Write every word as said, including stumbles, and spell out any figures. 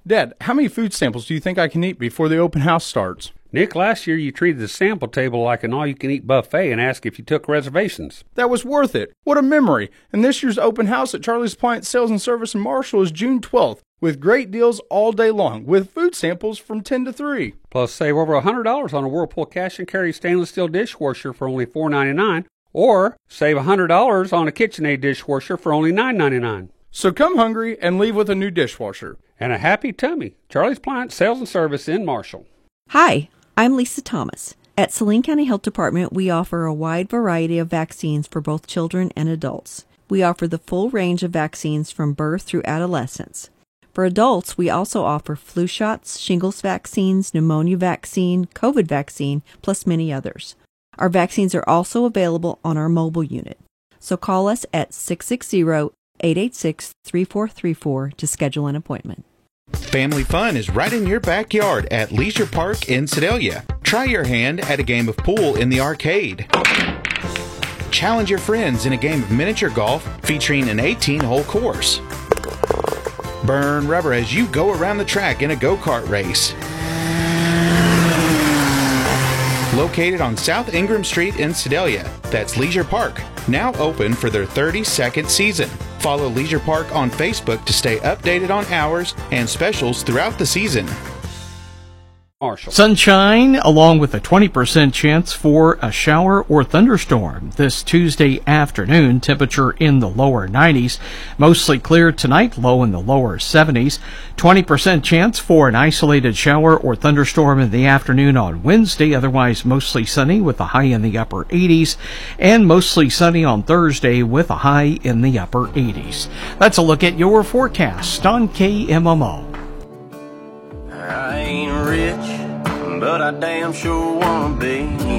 Dad, how many food samples do you think I can eat before the open house starts? Nick, last year you treated the sample table like an all-you-can-eat buffet and asked if you took reservations. That was worth it. What a memory. And this year's open house at Charlie's Appliance Sales and Service in Marshall is June twelfth, with great deals all day long, with food samples from ten to three. Plus, save over one hundred dollars on a Whirlpool cash and carry stainless steel dishwasher for only four ninety-nine, or save one hundred dollars on a KitchenAid dishwasher for only nine ninety-nine. So come hungry and leave with a new dishwasher. And a happy tummy. Charlie's Appliance Sales and Service in Marshall. Hi, I'm Lisa Thomas. At Saline County Health Department, we offer a wide variety of vaccines for both children and adults. We offer the full range of vaccines from birth through adolescence. For adults, we also offer flu shots, shingles vaccines, pneumonia vaccine, COVID vaccine, plus many others. Our vaccines are also available on our mobile unit. So call us at six six zero, eight eight six, three four three four to schedule an appointment. Family fun is right in your backyard at Leisure Park in Sedalia. Try your hand at a game of pool in the arcade. Challenge your friends in a game of miniature golf featuring an eighteen-hole course. Burn rubber as you go around the track in a go-kart race. Located on South Ingram Street in Sedalia, that's Leisure Park, now open for their thirty-second season. Follow Leisure Park on Facebook to stay updated on hours and specials throughout the season. Marshall. Sunshine, along with a twenty percent chance for a shower or thunderstorm this Tuesday afternoon. Temperature in the lower nineties. Mostly clear tonight, low in the lower seventies. twenty percent chance for an isolated shower or thunderstorm in the afternoon on Wednesday. Otherwise, mostly sunny with a high in the upper eighties. And mostly sunny on Thursday with a high in the upper eighties. That's a look at your forecast on K M M O. I ain't rich, but I damn sure wanna be.